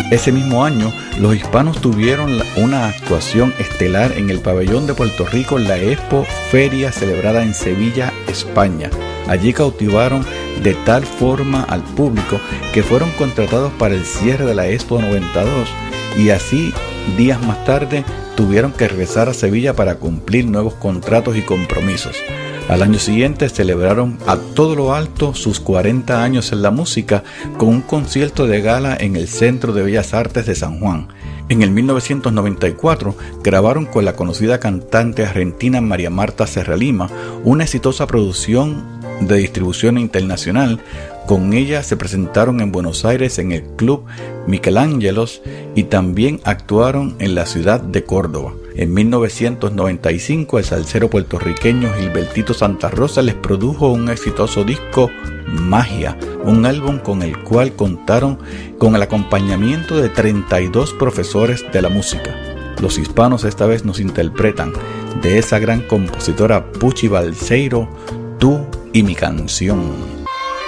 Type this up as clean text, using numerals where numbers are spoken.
Ese mismo año, los hispanos tuvieron una actuación estelar en el pabellón de Puerto Rico en la Expo Feria celebrada en Sevilla, España. Allí cautivaron de tal forma al público que fueron contratados para el cierre de la Expo 92 y así, días más tarde, tuvieron que regresar a Sevilla para cumplir nuevos contratos y compromisos. Al año siguiente celebraron a todo lo alto sus 40 años en la música con un concierto de gala en el Centro de Bellas Artes de San Juan. En el 1994 grabaron con la conocida cantante argentina María Marta Serralima una exitosa producción de distribución internacional. Con ella se presentaron en Buenos Aires en el Club Michelangelos y también actuaron en la ciudad de Córdoba. En 1995 el salsero puertorriqueño Gilbertito Santa Rosa les produjo un exitoso disco, Magia, un álbum con el cual contaron con el acompañamiento de 32 profesores de la música. Los hispanos esta vez nos interpretan de esa gran compositora Puchi Balseiro, Tú y mi canción.